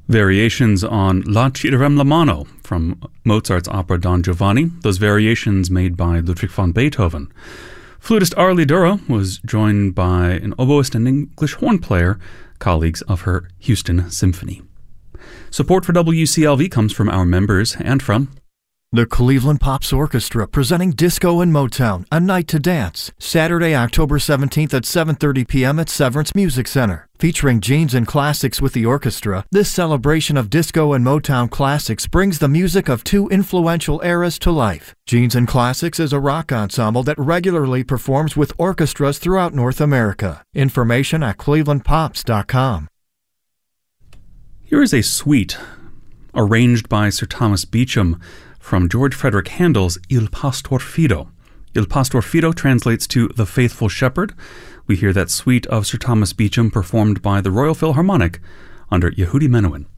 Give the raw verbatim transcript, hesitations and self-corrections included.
Variations on La Ci-Darem la Mano from Mozart's opera Don Giovanni, those variations made by Ludwig van Beethoven. Flutist Arlie Dura was joined by an oboist and English horn player, colleagues of her Houston Symphony. Support for W C L V comes from our members and from the Cleveland Pops Orchestra, presenting Disco and Motown, A Night to Dance, Saturday, October seventeenth at seven thirty p.m. at Severance Music Center. Featuring Genes and Classics with the orchestra, this celebration of disco and Motown classics brings the music of two influential eras to life. Genes and Classics is a rock ensemble that regularly performs with orchestras throughout North America. Information at cleveland pops dot com. Here is a suite arranged by Sir Thomas Beecham from George Frederick Handel's Il Pastor Fido. Il Pastor Fido translates to The Faithful Shepherd. We hear that suite of Sir Thomas Beecham performed by the Royal Philharmonic under Yehudi Menuhin.